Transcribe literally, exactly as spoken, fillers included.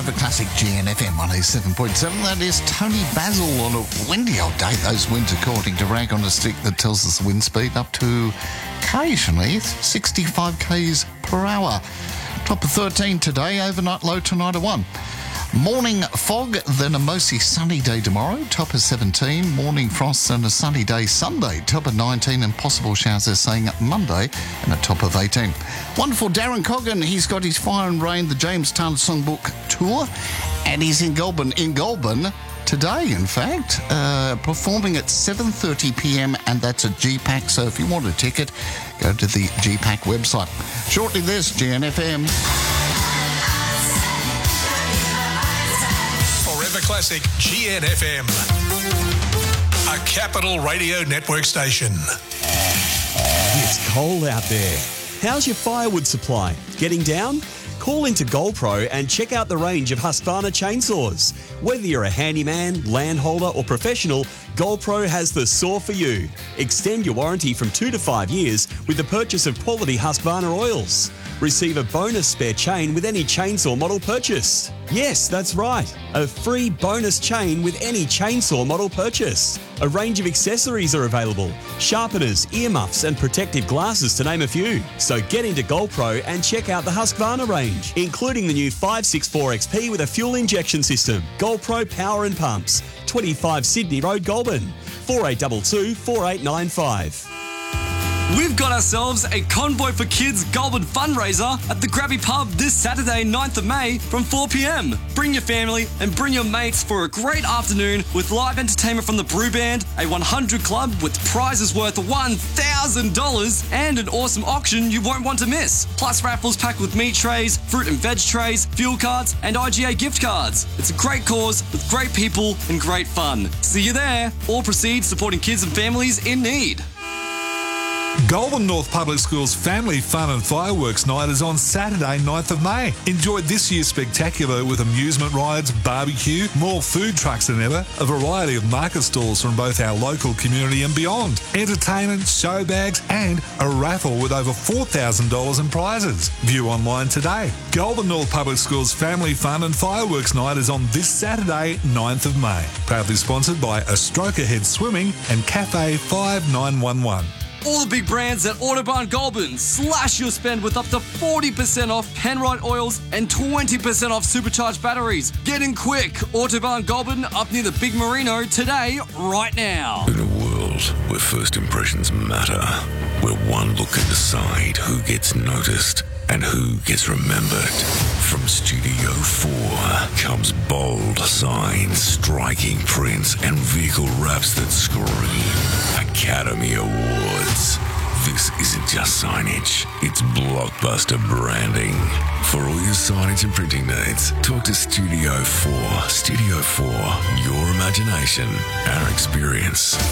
Over Classic G N F M one oh seven point seven. That is Tony Basil on a windy old day. Those winds, according to Rag on a Stick, that tells us the wind speed up to occasionally sixty-five k's per hour. Top of thirteen today, overnight low tonight of one. Morning fog, then a mostly sunny day tomorrow, top of seventeen. Morning frost and a sunny day Sunday, top of nineteen, and possible showers they're saying Monday, and a top of eighteen. Wonderful Darren Coggan, he's got his Fire and Rain, the James Taylor Songbook Tour, and he's in Goulburn, in Goulburn today, in fact, uh, performing at seven thirty p m, and that's at G PAC, so if you want a ticket, go to the G PAC website. Shortly this, G N F M. Classic G N F M, a Capital Radio Network station. It's cold out there. How's your firewood supply? Getting down? Call into GoldPro and check out the range of Husqvarna chainsaws. Whether you're a handyman, landholder or professional, GoldPro has the saw for you. Extend your warranty from two to five years with the purchase of quality Husqvarna oils. Receive a bonus spare chain with any chainsaw model purchase. Yes, that's right. A free bonus chain with any chainsaw model purchase. A range of accessories are available. Sharpeners, earmuffs and protective glasses to name a few. So get into GoldPro and check out the Husqvarna range, including the new five sixty-four X P with a fuel injection system. GoldPro Power and Pumps. twenty-five Sydney Road, Goulburn. four eight two two, four eight nine five. We've got ourselves a Convoy for Kids Goulburn fundraiser at the Grabby Pub this Saturday, ninth of May from four p m. Bring your family and bring your mates for a great afternoon with live entertainment from the Brew Band, a one hundred Club with prizes worth one thousand dollars and an awesome auction you won't want to miss. Plus raffles packed with meat trays, fruit and veg trays, fuel cards and I G A gift cards. It's a great cause with great people and great fun. See you there. All proceeds supporting kids and families in need. Goulburn North Public Schools Family Fun and Fireworks Night is on Saturday, ninth of May. Enjoy this year's spectacular with amusement rides, barbecue, more food trucks than ever, a variety of market stalls from both our local community and beyond, entertainment, show bags and a raffle with over four thousand dollars in prizes. View online today. Goulburn North Public Schools Family Fun and Fireworks Night is on this Saturday, ninth of May. Proudly sponsored by A Stroke Ahead Swimming and Cafe five nine one one. All the big brands at Autobahn Goulburn. Slash your spend with up to forty percent off Penrite oils and twenty percent off supercharged batteries. Get in quick. Autobahn Goulburn up near the Big Merino today, right now. In a world where first impressions matter, where one look can decide who gets noticed and who gets remembered. From Studio four comes bold signs, striking prints, and vehicle wraps that scream Academy Awards. This isn't just signage, it's blockbuster branding. For all your signage and printing needs, talk to Studio four. Studio four, your imagination, our experience.